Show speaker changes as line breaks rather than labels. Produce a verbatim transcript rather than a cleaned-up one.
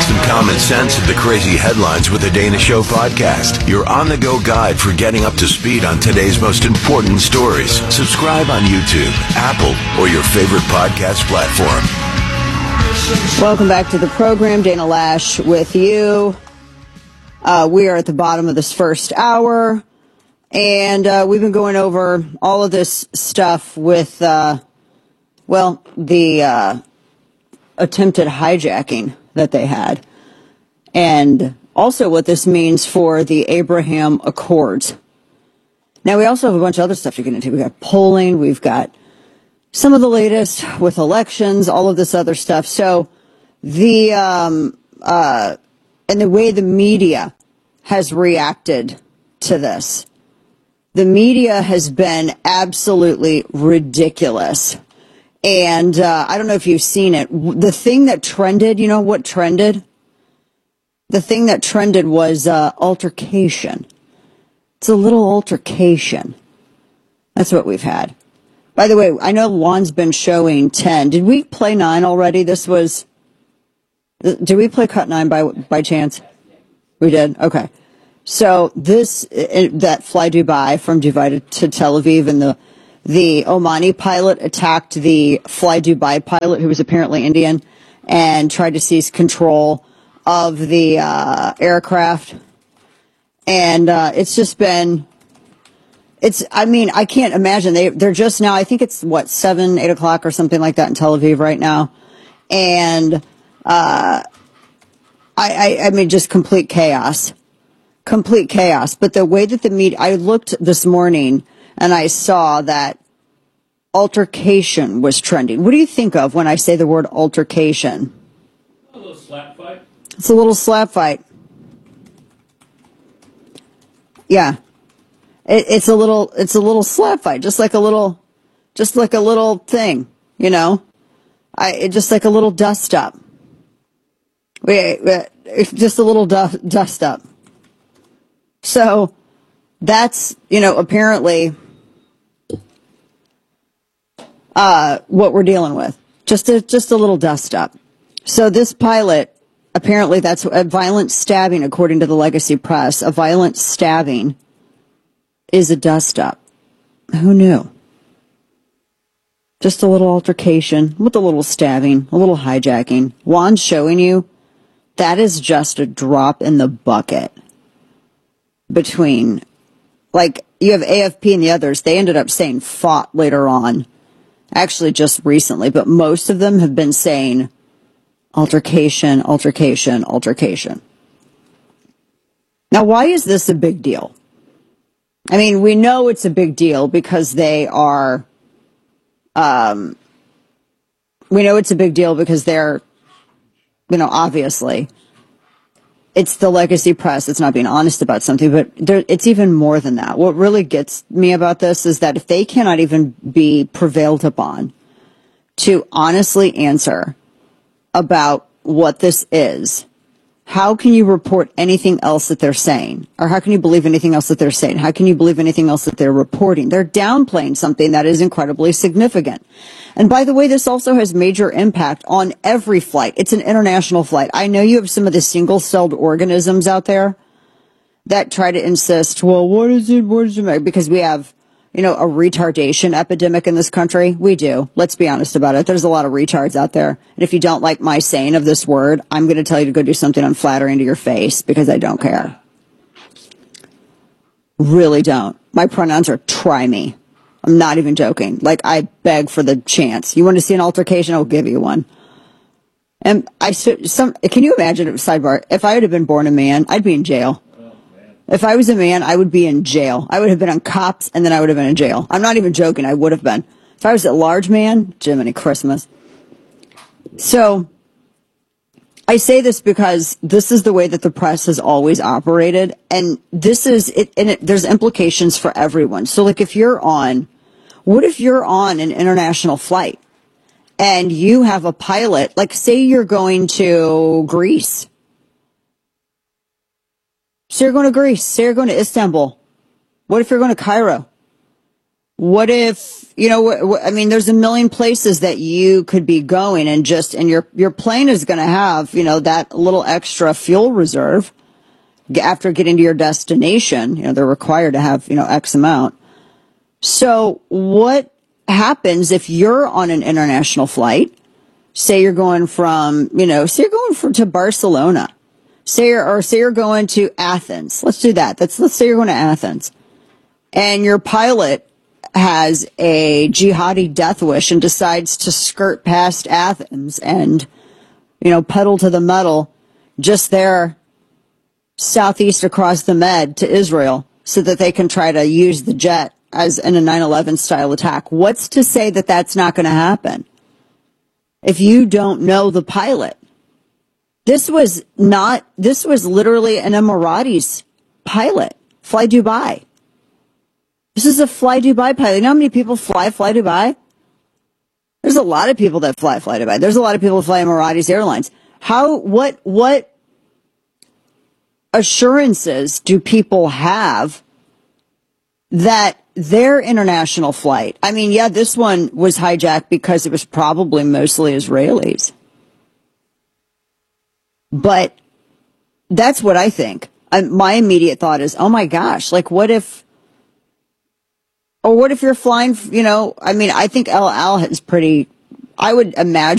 some common sense of the crazy headlines with the Dana Show podcast. Your on-the-go guide for getting up to speed on today's most important stories. Subscribe on YouTube, Apple, or your favorite podcast platform.
Welcome back to the program. Dana Loesch with you. Uh, we are at the bottom of this first hour, and uh, we've been going over all of this stuff with, uh, well, the uh, attempted hijacking that they had, and also what this means for the Abraham Accords. Now, we also have a bunch of other stuff to get into. We've got polling, we've got some of the latest with elections, all of this other stuff. So the, um, uh, and the way the media has reacted to this. The media has been absolutely ridiculous. And uh, I don't know if you've seen it. The thing that trended, you know what trended? The thing that trended was uh, altercation. It's a little altercation. That's what we've had. By the way, I know Juan's been showing ten. Did we play nine already? This was... Did we play cut nine by by chance? We did? Okay. So this, that Fly Dubai from Dubai to Tel Aviv, and the The Omani pilot attacked the Fly Dubai pilot, who was apparently Indian, and tried to seize control of the uh, aircraft. And uh, it's just been, it's, I mean, I can't imagine. They, they're just now, I think it's, what, seven, eight o'clock or something like that in Tel Aviv right now. And uh, I, I, I mean, just complete chaos. Complete chaos. But the way that the media, I looked this morning, and I saw that altercation was trending. What do you think of when I say the word altercation?
A little slap fight.
It's a little slap fight. Yeah. It, it's a little, it's a little slap fight, just like a little, just like a little thing, you know? I, it, just like a little dust up. We, we just a little du- dust up. So that's, you know, apparently Uh, what we're dealing with. Just a, just a little dust up. So this pilot, apparently that's a violent stabbing, according to the Legacy Press. A violent stabbing is a dust up. Who knew? Just a little altercation with a little stabbing, a little hijacking. Juan's showing you that is just a drop in the bucket between, like, you have A F P and the others. They ended up saying fought later on. Actually, just recently, but most of them have been saying altercation, altercation, altercation. Now, why is this a big deal? I mean, we know it's a big deal because they are, um, we know it's a big deal because they're, you know, obviously, it's the Legacy Press. It's not being honest about something, but there, it's even more than that. What really gets me about this is that if they cannot even be prevailed upon to honestly answer about what this is, how can you report anything else that they're saying? Or how can you believe anything else that they're saying? How can you believe anything else that they're reporting? They're downplaying something that is incredibly significant. And by the way, this also has major impact on every flight. It's an international flight. I know you have some of the single-celled organisms out there that try to insist, well, what is it? What does it make? Because we have, you know, a retardation epidemic in this country. We do. Let's be honest about it. There's a lot of retards out there. And if you don't like my saying of this word, I'm going to tell you to go do something unflattering to your face because I don't care. Really don't. My pronouns are try me. I'm not even joking. Like, I beg for the chance. You want to see an altercation? I'll give you one. And I some. Can you imagine, sidebar, if I would have been born a man, I'd be in jail. If I was a man, I would be in jail. I would have been on cops, and then I would have been in jail. I'm not even joking. I would have been. If I was a large man, Jiminy Christmas. So I say this because this is the way that the press has always operated, and this is it. And it, there's implications for everyone. So, like, if you're on, what if you're on an international flight and you have a pilot? Like, say you're going to Greece. So you're going to Greece. Say you're going to Istanbul. What if you're going to Cairo? what if, you know, wh- wh- I mean, there's a million places that you could be going and just, and your, your plane is going to have, you know, that little extra fuel reserve after getting to your destination. You know, they're required to have, you know, X amount. So what happens if you're on an international flight? Say you're going from, you know, say you're going from to Barcelona. Say you're, or say you're going to Athens. Let's do that. That's, let's say you're going to Athens. And your pilot has a jihadi death wish and decides to skirt past Athens and, you know, pedal to the metal just there southeast across the Med to Israel so that they can try to use the jet as in a nine eleven style attack. What's to say that that's not going to happen if you don't know the pilot? This was not, this was literally an Emiratis pilot, Fly Dubai. This is a Fly Dubai pilot. You know how many people fly Fly Dubai? There's a lot of people that fly Fly Dubai. There's a lot of people that fly Emiratis Airlines. How, what, what assurances do people have that their international flight, I mean, yeah, this one was hijacked because it was probably mostly Israelis. But that's what I think. I, my immediate thought is, oh my gosh, like what if, or what if you're flying, you know, I mean, I think El Al is pretty, I would imagine